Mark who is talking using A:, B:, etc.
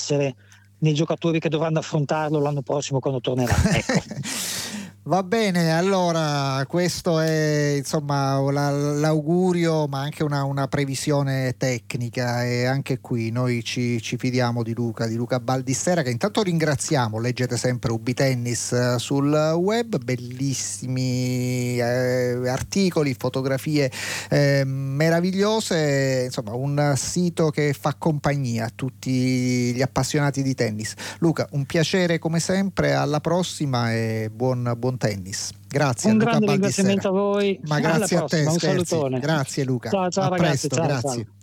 A: essere nei giocatori che dovranno affrontarlo l'anno prossimo quando tornerà. Ecco.
B: Va bene, allora questo è insomma l'augurio, ma anche una previsione tecnica, e anche qui noi ci fidiamo di Luca Baldissera, che intanto ringraziamo. Leggete sempre UB Tennis sul web, bellissimi articoli, fotografie meravigliose, insomma un sito che fa compagnia a tutti gli appassionati di tennis. Luca, un piacere come sempre, alla prossima e buon tennis. Grazie.
A: Un
B: a Luca
A: grande
B: Baldissera.
A: ringraziamento a voi.
B: Ma grazie
A: Alla prossima,
B: a te,
A: un
B: scherzi.
A: salutone.
B: Grazie Luca.
A: Ciao
B: A
A: ragazzi,
B: presto,
A: ciao,
B: grazie.
A: ciao.